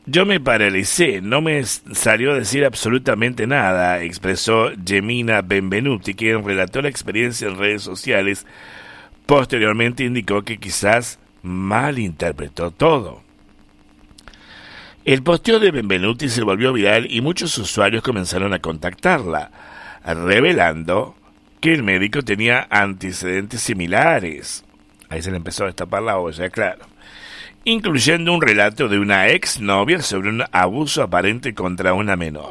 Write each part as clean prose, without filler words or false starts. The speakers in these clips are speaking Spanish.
Yo me paralicé, no me salió a decir absolutamente nada, expresó Gemina Benvenuti, quien relató la experiencia en redes sociales. Posteriormente indicó que quizás malinterpretó todo. El posteo de Benvenuti se volvió viral y muchos usuarios comenzaron a contactarla, revelando que el médico tenía antecedentes similares. Ahí se le empezó a destapar la olla, claro. Incluyendo un relato de una exnovia sobre un abuso aparente contra una menor.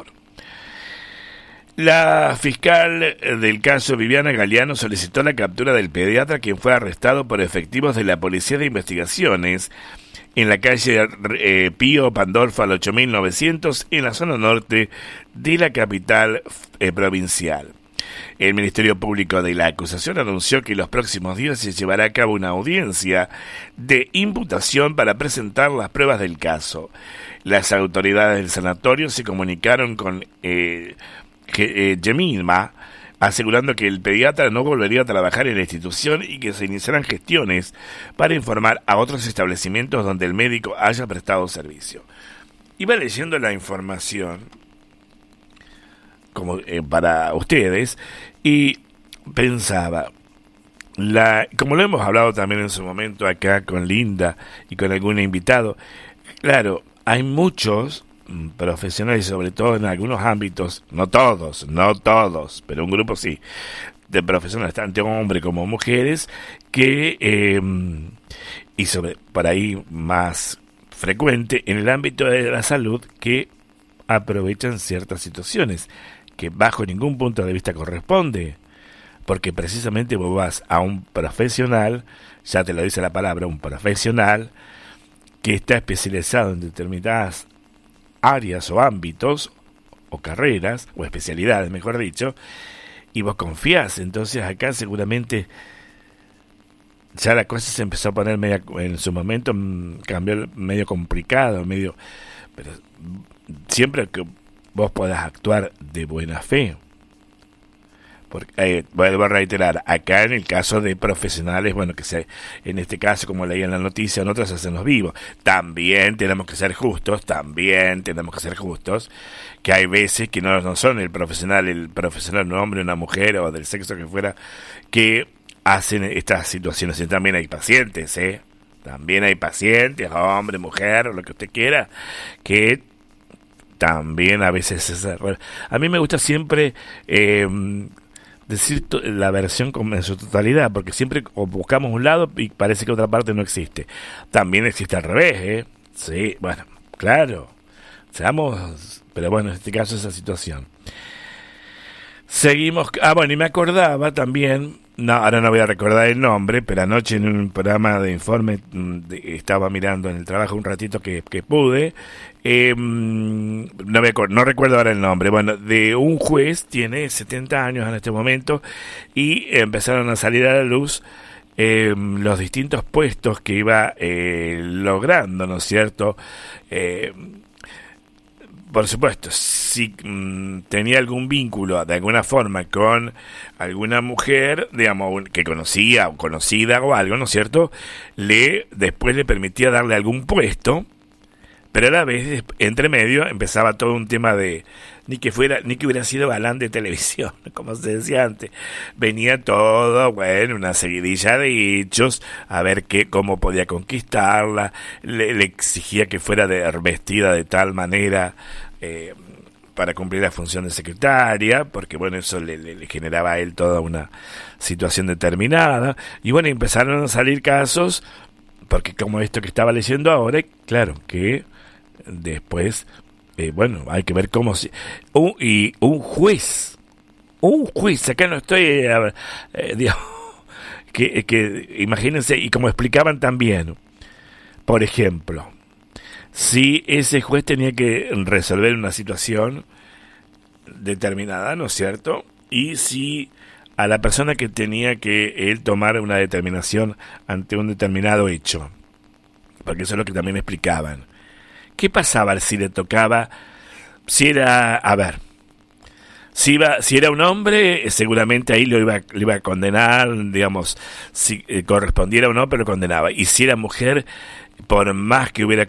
La fiscal del caso, Viviana Galeano, solicitó la captura del pediatra, quien fue arrestado por efectivos de la Policía de Investigaciones en la calle Pío Pandolfo al 8900, en la zona norte de la capital provincial. El Ministerio Público de la acusación anunció que en los próximos días se llevará a cabo una audiencia de imputación para presentar las pruebas del caso. Las autoridades del sanatorio se comunicaron con Gemina, asegurando que el pediatra no volvería a trabajar en la institución y que se iniciarán gestiones para informar a otros establecimientos donde el médico haya prestado servicio. Iba leyendo la información como para ustedes y pensaba, como lo hemos hablado también en su momento acá con Linda y con algún invitado, claro, hay muchos profesionales, sobre todo en algunos ámbitos, no todos, pero un grupo sí, de profesionales, tanto hombres como mujeres, que, y sobre por ahí más frecuente, en el ámbito de la salud, que aprovechan ciertas situaciones que bajo ningún punto de vista corresponde, porque precisamente vos vas a un profesional, ya te lo dice la palabra, un profesional que está especializado en determinadas áreas o ámbitos, o carreras, o especialidades, mejor dicho, y vos confías. Entonces acá seguramente ya la cosa se empezó a poner media, en su momento cambió medio complicado, pero siempre que vos podás actuar de buena fe. Porque, vuelvo a reiterar, acá en el caso de profesionales, bueno, en este caso, como leí en la noticia, en otros hacen los vivos. También tenemos que ser justos, que hay veces que no son el profesional un hombre, una mujer o del sexo que fuera, que hacen estas situaciones. Y también hay pacientes, también hay pacientes, hombre, mujer, o lo que usted quiera, que también a veces es error. A mí me gusta siempre decir la versión en su totalidad, porque siempre buscamos un lado y parece que otra parte no existe. También existe al revés, Sí, bueno, claro. Pero bueno, en este caso esa situación. Seguimos. Bueno, y me acordaba también, ahora no voy a recordar el nombre, pero anoche en un programa de informe estaba mirando en el trabajo un ratito que pude, no recuerdo ahora el nombre, bueno, de un juez, tiene 70 años en este momento, y empezaron a salir a la luz los distintos puestos que iba logrando, ¿no es cierto? Por supuesto, si tenía algún vínculo de alguna forma con alguna mujer, digamos, que conocía o conocida o algo, ¿no es cierto? Después le permitía darle algún puesto, pero a la vez, entre medio, empezaba todo un tema de ni que hubiera sido galán de televisión, como se decía antes. Venía todo, bueno, una seguidilla de hechos, a ver cómo podía conquistarla, le exigía que fuera vestida de tal manera para cumplir la función de secretaria, porque bueno, eso le generaba a él toda una situación determinada, y bueno, empezaron a salir casos, porque como esto que estaba leyendo ahora, claro, que después, bueno, hay que ver cómo y un juez, acá no estoy, digamos, que imagínense, y como explicaban también, por ejemplo, si ese juez tenía que resolver una situación determinada, ¿no es cierto? Y si a la persona que tenía que él tomar una determinación ante un determinado hecho, porque eso es lo que también explicaban. ¿Qué pasaba si le tocaba? Si era un hombre, seguramente ahí lo iba a condenar, digamos, si correspondiera o no, pero lo condenaba. Y si era mujer, por más que hubiera